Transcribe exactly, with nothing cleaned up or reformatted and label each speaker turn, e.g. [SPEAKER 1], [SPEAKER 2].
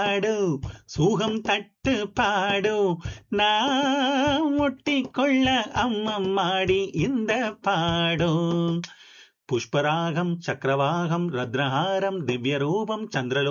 [SPEAKER 1] பாடு சூகம் தட்டு பாடு நான் ஒட்டிக்கொள்ள அம்மம்மாடி இந்த பாடு புஷ்பராகம் சக்கரவாகம் ரத்னஹாரம் திவ்ய ரூபம் சந்திரலோ